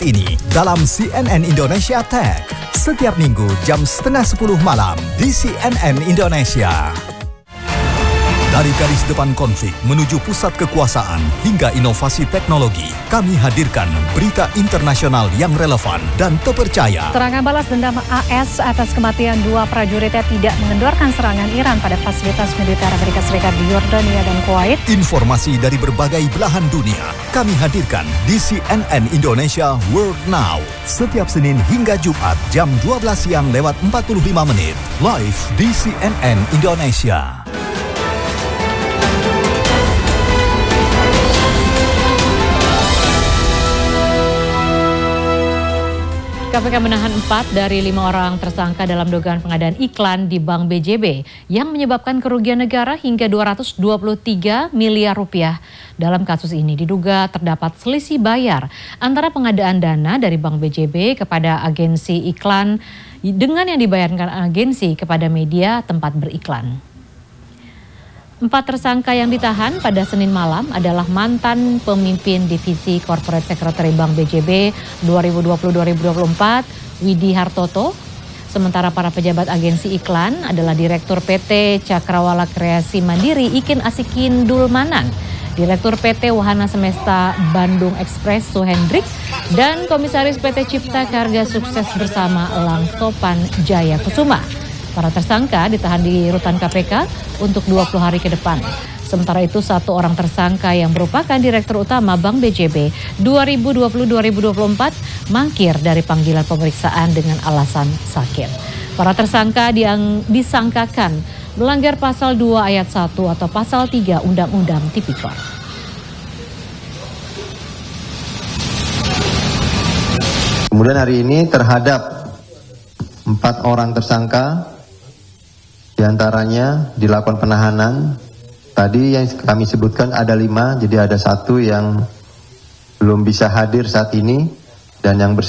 Ini dalam CNN Indonesia Tech setiap minggu jam 9:30 malam di CNN Indonesia. Dari garis depan konflik menuju pusat kekuasaan hingga inovasi teknologi, kami hadirkan berita internasional yang relevan dan terpercaya. Serangan balas dendam AS atas kematian 2 prajuritnya tidak mengendorkan serangan Iran pada fasilitas militer Amerika Serikat di Yordania dan Kuwait. Informasi dari berbagai belahan dunia kami hadirkan di CNN Indonesia World Now. Setiap Senin hingga Jumat jam 12 siang lewat 45 menit. Live di CNN Indonesia. KPK menahan 4 dari 5 orang tersangka dalam dugaan pengadaan iklan di Bank BJB yang menyebabkan kerugian negara hingga 223 miliar rupiah. Dalam kasus ini diduga terdapat selisih bayar antara pengadaan dana dari Bank BJB kepada agensi iklan dengan yang dibayarkan agensi kepada media tempat beriklan. 4 tersangka yang ditahan pada Senin malam adalah mantan pemimpin divisi Corporate Secretary Bank BJB 2020-2024 Widi Hartoto. Sementara para pejabat agensi iklan adalah Direktur PT Cakrawala Kreasi Mandiri Ikin Asikin Dulmanan, Direktur PT Wahana Semesta Bandung Express Suhendrik, dan Komisaris PT Cipta Karya Sukses Bersama Elang Sopan Jaya Kusuma. Para tersangka ditahan di rutan KPK untuk 20 hari ke depan. Sementara itu 1 orang tersangka yang merupakan Direktur Utama Bank BJB 2020-2024 mangkir dari panggilan pemeriksaan dengan alasan sakit. Para tersangka disangkakan melanggar pasal 2 ayat 1 atau pasal 3 Undang-Undang Tipikor. Kemudian hari ini terhadap 4 orang tersangka, di antaranya dilakukan penahanan. Tadi yang kami sebutkan ada 5, jadi ada 1 yang belum bisa hadir saat ini dan yang bersangkutan